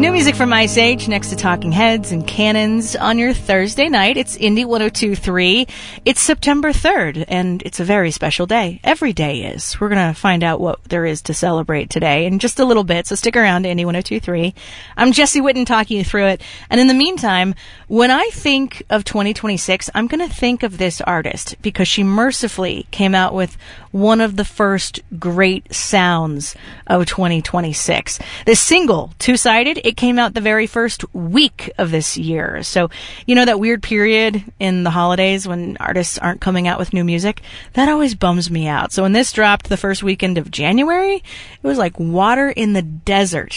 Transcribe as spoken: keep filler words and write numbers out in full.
New music from Ice Age next to Talking Heads and Cannons on your Thursday night. It's Indie one oh two point three. It's September third, and it's a very special day. Every day is. We're going to find out what there is to celebrate today in just a little bit, so stick around to Indie one oh two point three. I'm Jessie Whitten talking you through it. And in the meantime, when I think of twenty twenty-six, I'm going to think of this artist because she mercifully came out with one of the first great sounds of twenty twenty-six. This single, Two-Sided, it came out the very first week of this year. So, you know that weird period in the holidays when artists aren't coming out with new music? That always bums me out. So when this dropped the first weekend of January, it was like water in the desert